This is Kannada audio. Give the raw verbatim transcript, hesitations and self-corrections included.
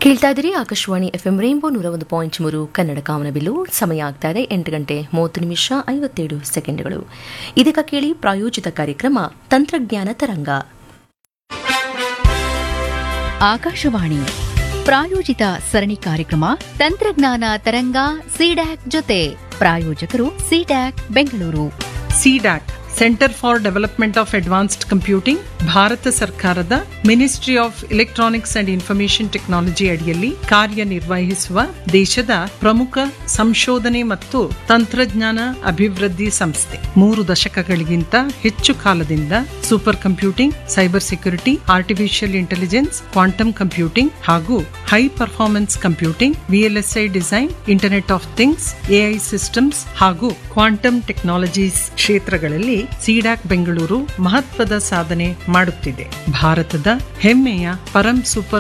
ಕೇಳ್ತಾ ಇದ್ದೀರಿ ಆಕಾಶವಾಣಿ ಎಫ್ಎಂ ರೇನ್ಬೋ ನೂರ ಒಂದು ಪಾಯಿಂಟ್ ಮೂರು ಕನ್ನಡ ಕಾಮನಬಿಲ್ಲು. ಸಮಯ ಆಗ್ತಾ ಇದೆ ಎಂಟು ಗಂಟೆ ಮೂವತ್ತು ನಿಮಿಷ ಐವತ್ತೇಳು ಸೆಕೆಂಡ್ಗಳು. ಇದೀಗ ಕೇಳಿ ಪ್ರಾಯೋಜಿತ ಕಾರ್ಯಕ್ರಮ ತಂತ್ರಜ್ಞಾನ ತರಂಗ. ಆಕಾಶವಾಣಿ ಪ್ರಾಯೋಜಿತ ಸರಣಿ ಕಾರ್ಯಕ್ರಮ ತಂತ್ರಜ್ಞಾನ ತರಂಗ ಸಿಡ್ಯಾಕ್ ಜೊತೆ. ಪ್ರಾಯೋಜಕರು CDAC Bengaluru. CDAC centre for development of advanced computing Bharat ಸರ್ಕಾರದ ministry of electronics and information technology ಅಡಿಯಲ್ಲಿ ಕಾರ್ಯನಿರ್ವಹಿಸುವ ದೇಶದ ಪ್ರಮುಖ ಸಂಶೋಧನೆ ಮತ್ತು ತಂತ್ರಜ್ಞಾನ ಅಭಿವೃದ್ಧಿ ಸಂಸ್ಥೆ. ಮೂರು ದಶಕಗಳಿಗಿಂತ ಹೆಚ್ಚು ಕಾಲದಿಂದ super computing, cyber security, artificial intelligence, quantum computing ಹಾಗೂ high performance computing, VLSI design, internet of things, AI systems ಹಾಗೂ ಕ್ವಾಂಟಮ್ ಟೆಕ್ನಾಲಜೀಸ್ ಕ್ಷೇತ್ರಗಳಲ್ಲಿ ಸಿಡ್ಯಾಕ್ ಬೆಂಗಳೂರು ಮಹತ್ವದ ಸಾಧನೆ ಮಾಡುತ್ತಿದೆ. ಭಾರತದ ಹೆಮ್ಮೆಯ ಪರಂ ಸೂಪರ್